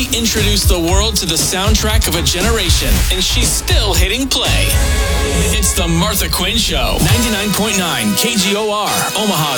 introduced the world to the soundtrack of a generation, and she's still hitting play. It's the Martha Quinn Show. 99.9 KGOR, Omaha's